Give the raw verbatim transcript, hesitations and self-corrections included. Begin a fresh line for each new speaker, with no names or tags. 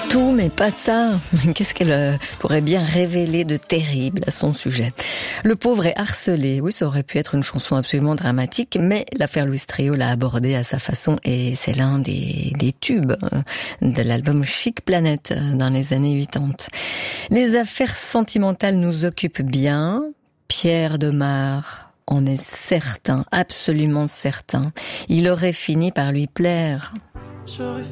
Tout, mais pas ça. Qu'est-ce qu'elle euh, pourrait bien révéler de terrible à son sujet? Le pauvre est harcelé. Oui, ça aurait pu être une chanson absolument dramatique, mais l'affaire Louis Trio l'a abordée à sa façon et c'est l'un des, des tubes de l'album Chic Planète dans les années quatre-vingt-dix. Les affaires sentimentales nous occupent bien. Pierre Demar en est certain, absolument certain. Il aurait fini par lui plaire.